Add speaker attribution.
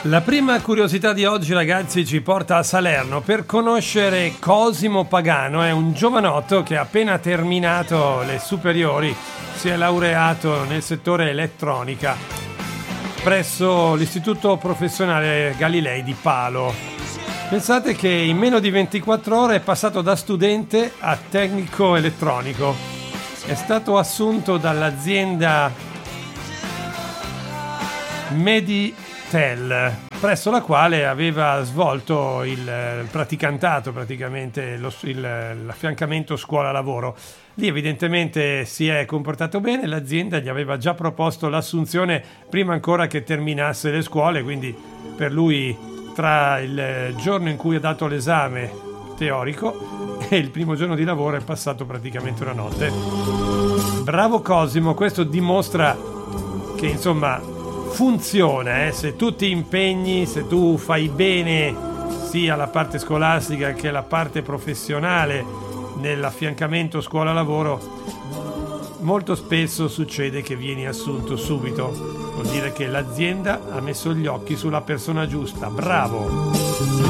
Speaker 1: La prima curiosità di oggi, ragazzi, ci porta a Salerno per conoscere Cosimo Pagano. È un giovanotto che ha appena terminato le superiori, si è laureato nel settore elettronica presso l'Istituto Professionale Galilei di Palo. Pensate che in meno di 24 ore è passato da studente a tecnico elettronico. È stato assunto dall'azienda Meditel, presso la quale aveva svolto il praticantato, praticamente l'affiancamento scuola-lavoro. Lì evidentemente si è comportato bene, l'azienda gli aveva già proposto l'assunzione prima ancora che terminasse le scuole, quindi per lui tra il giorno in cui ha dato l'esame teorico e il primo giorno di lavoro è passato praticamente una notte. Bravo Cosimo, questo dimostra che insomma funziona, se tu ti impegni, se tu fai bene sia la parte scolastica che la parte professionale nell'affiancamento scuola-lavoro, molto spesso succede che vieni assunto subito. Vuol dire che l'azienda ha messo gli occhi sulla persona giusta. Bravo!